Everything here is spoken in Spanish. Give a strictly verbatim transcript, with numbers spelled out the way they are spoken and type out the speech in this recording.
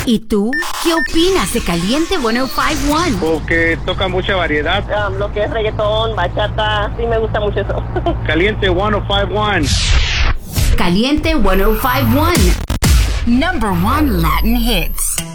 ¿Y tú qué opinas de Caliente ciento cincuenta y uno? Porque toca mucha variedad. Um, lo que es reggaetón, bachata, sí me gusta mucho eso. Caliente ciento cincuenta y uno. Caliente ciento cincuenta y uno. Number one Latin hits.